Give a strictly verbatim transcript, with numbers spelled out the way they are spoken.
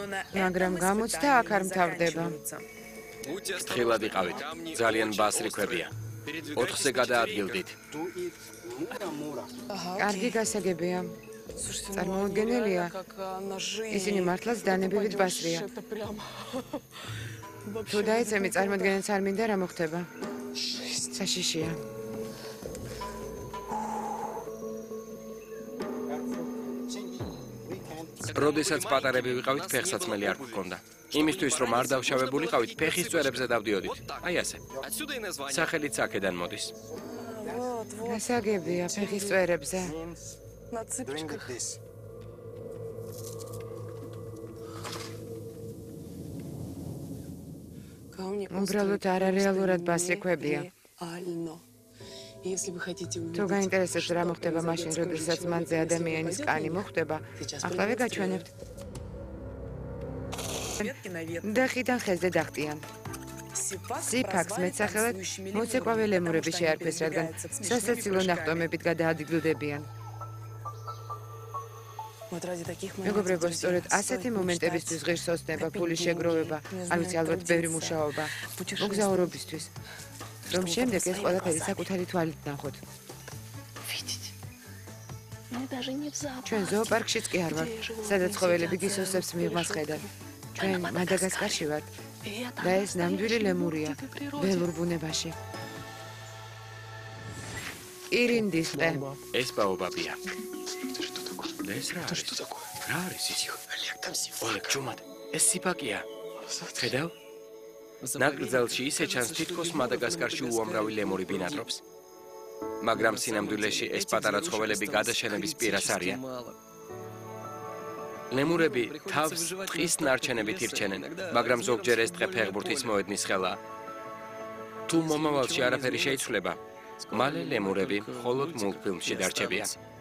მაგრამ გამოცდა აქ არ მთავრდება. თხილად იყავით. ძალიან ბასრი ქვებია. ოთხზე გადაადგილდით. კარგი გასაგებია. წარმოუდგენელია. ისინი მართლაც დანებივით ბასრია. თუ დაეცემი წარმოდგენაც არ მინდა რა მოხდება. საშიშია. როდესაც პატარები ვიყავით, ფეხსაცმელი არ გვქონდა. იმისთვის რომ არ დავშავებულიყავით, ფეხის წვერებზე დავდიოდით. აი ასე. სახელიც აქედან მოდის. გასაგებია ფეხის წვერებზე. უბრალოდ არარეალურად ბასრი ქვებია. თუ გაინტერესებს რა მოხდება მაშინ, როდესაც მანზე ადამიანის კანი მოხვდება, ახლავე გაჩვენებთ. დახიდან ხეზე დახტიან. სიფაქს მეტსახელად მოცეკვავე ლემურები შეარქვეს, რადგან სასაცილო ნახტომებით გადაადგილდებიან. მეგობრებო, სწორედ ასეთი მომენტებისთვის ღირს ოცნება, ფულის შეგროვება, არ ვიცი, ალბათ ბევრი მუშაობა, მოგზაურობისთვის, რომ შემდეგ ეს ყველაფერი საკუთარი თვალით ნახოთ. ჩვენ ზოოპარკშიც კი არ ვართ, სადაც ცხოველები გისოსებს მიღმას ხედავ. ჩვენ მადაგასკარში ვართ და ეს ნამდვილი ლემურია, ველურ ბუნებაში. ირინდის ტყე. ეს ბაობაბია. ეს რა არის? რა არის ის? ოლეგ, ჩუმად, ეს სიფაკია. ხედავ? ნაკრძალში ისე ჩანს, თითქოს მადაგასკარში უამრავი ლემური ბინადრობს. მაგრამ სინამდვილეში ეს პატარა ცხოველები გადაშენების პირას არიან. ლემურები თავს ტყის ნარჩენებით ირჩენენ, მაგრამ ზოგჯერ ეს ტყე ფეხბურთის მოედნის ხელაა. თუ მომავალში არაფერი შეიცვლება, მალე ლემურები მხოლოდ მულტფილმში დარჩებიან.